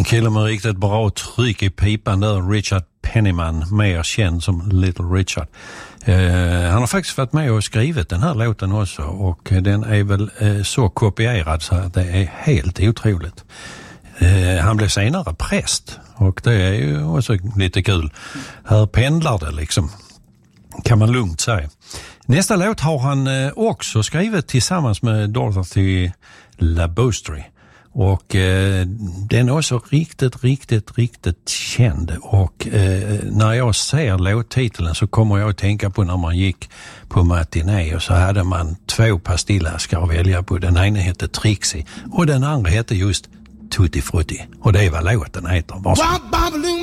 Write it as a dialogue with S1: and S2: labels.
S1: En kille med riktigt bra tryck i pipan där, Richard Penniman, mer känd som Little Richard. Han har faktiskt varit med och skrivit den här låten också, och den är väl så kopierad så att det är helt otroligt. Han blev senare präst, och det är ju också lite kul. Här pendlar det liksom, kan man lugnt säga. Nästa låt har han också skrivit tillsammans med Dorothy Labostri. Och den är också riktigt känd. Och när jag ser låttiteln så kommer jag att tänka på när man gick på matiné och så hade man 2 pastillaskar att välja på. Den ena hette Trixie och den andra hette just Tutti Frutti. Och det är vad låten heter. Varsågod.